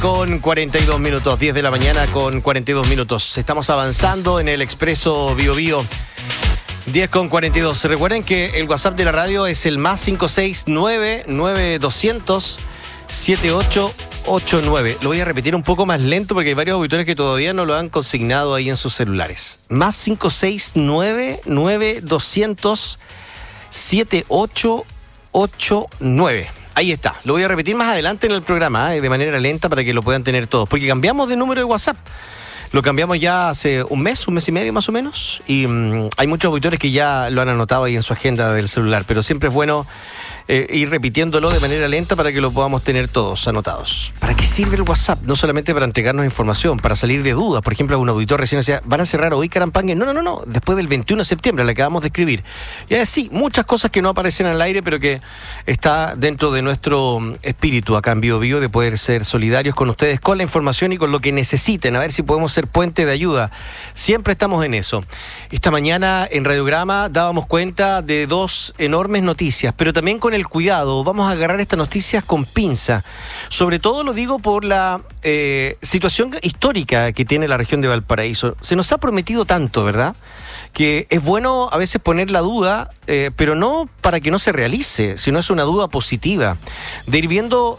con 42 minutos, 10 de la mañana con 42 minutos. Estamos avanzando en el Expreso Bío Bío. 10 con 42. Recuerden que el WhatsApp de la radio es el más 569-9200-7889. Lo voy a repetir un poco más lento porque hay varios auditores que todavía no lo han consignado ahí en sus celulares. Más 569-9200-7889. Ahí está. Lo voy a repetir más adelante en el programa, de manera lenta para que lo puedan tener todos. Porque cambiamos de número de WhatsApp. Lo cambiamos ya hace un mes y medio más o menos. Y hay muchos auditores que ya lo han anotado ahí en su agenda del celular. Pero siempre es bueno ir repitiéndolo de manera lenta para que lo podamos tener todos anotados. ¿Para qué sirve el WhatsApp? No solamente para entregarnos información, para salir de dudas. Por ejemplo, un auditor recién decía, ¿van a cerrar hoy Carampangue? No. Después del 21 de septiembre, le acabamos de escribir. Y así, muchas cosas que no aparecen al aire, pero que está dentro de nuestro espíritu acá en Bío Bío de poder ser solidarios con ustedes, con la información y con lo que necesiten. A ver si podemos ser puente de ayuda. Siempre estamos en eso. Esta mañana en Radiograma dábamos cuenta de dos enormes noticias, pero también con el cuidado. Vamos a agarrar estas noticias con pinza. Sobre todo lo digo por la situación histórica que tiene la región de Valparaíso. Se nos ha prometido tanto, ¿verdad?, que es bueno a veces poner la duda, pero no para que no se realice, sino es una duda positiva, de ir viendo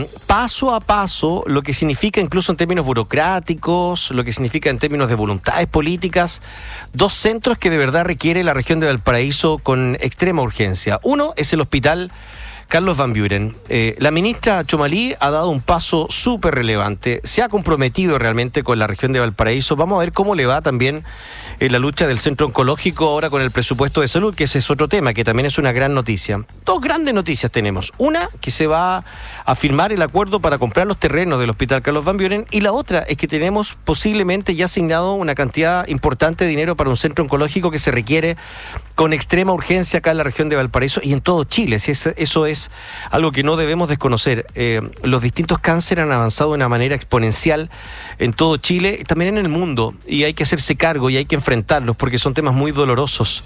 paso a paso lo que significa incluso en términos burocráticos, lo que significa en términos de voluntades políticas, dos centros que de verdad requiere la región de Valparaíso con extrema urgencia. Uno es el Hospital Carlos Van Buren. La ministra Chomalí ha dado un paso súper relevante, se ha comprometido realmente con la región de Valparaíso. Vamos a ver cómo le va también en la lucha del centro oncológico ahora con el presupuesto de salud, que ese es otro tema, que también es una gran noticia. Dos grandes noticias tenemos. Una, que se va a firmar el acuerdo para comprar los terrenos del Hospital Carlos Van Buren, y la otra es que tenemos posiblemente ya asignado una cantidad importante de dinero para un centro oncológico que se requiere con extrema urgencia acá en la región de Valparaíso y en todo Chile. Si eso es algo que no debemos desconocer. Los distintos cánceres han avanzado de una manera exponencial en todo Chile y también en el mundo, y hay que hacerse cargo y hay que enfrentarlos porque son temas muy dolorosos.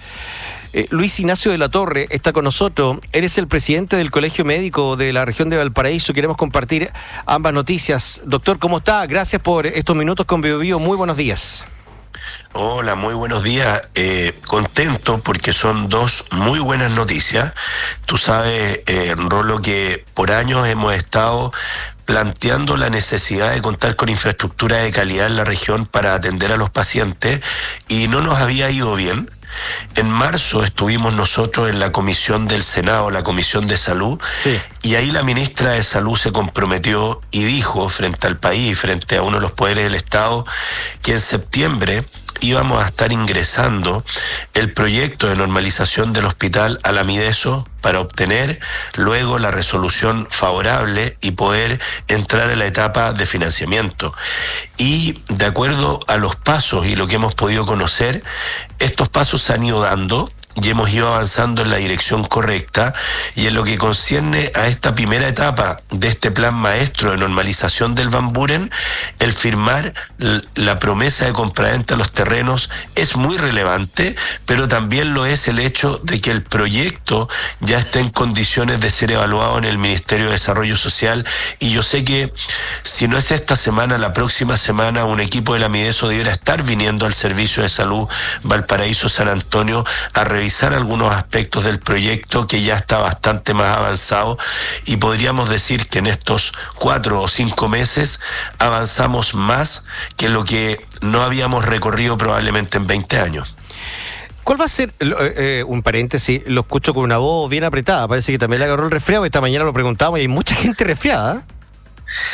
Luis Ignacio de la Torre está con nosotros. Eres el presidente del Colegio Médico de la región de Valparaíso. Queremos compartir ambas noticias. Doctor, ¿cómo está? Gracias por estos minutos con Bío Bío. Muy buenos días. Hola, muy buenos días. Contento porque son dos muy buenas noticias. Tú sabes, Rolo, que por años hemos estado planteando la necesidad de contar con infraestructura de calidad en la región para atender a los pacientes y no nos había ido bien. En marzo estuvimos nosotros en la comisión del Senado, la comisión de salud, sí. Y ahí la ministra de Salud se comprometió y dijo frente al país, frente a uno de los poderes del Estado, que en septiembre íbamos a estar ingresando el proyecto de normalización del hospital a la Mideso para obtener luego la resolución favorable y poder entrar en la etapa de financiamiento. Y de acuerdo a los pasos y lo que hemos podido conocer, estos pasos se han ido dando y hemos ido avanzando en la dirección correcta, y en lo que concierne a esta primera etapa de este plan maestro de normalización del Van Buren, el firmar la promesa de compraventa de los terrenos es muy relevante, pero también lo es el hecho de que el proyecto ya está en condiciones de ser evaluado en el Ministerio de Desarrollo Social, y yo sé que si no es esta semana, la próxima semana un equipo de la Mideso deberá estar viniendo al Servicio de Salud Valparaíso San Antonio a revisar algunos aspectos del proyecto que ya está bastante más avanzado, y podríamos decir que en estos 4 o 5 meses avanzamos más que lo que no habíamos recorrido probablemente en 20 años. ¿Cuál va a ser, un paréntesis, lo escucho con una voz bien apretada, parece que también le agarró el resfriado, esta mañana lo preguntamos y hay mucha gente resfriada?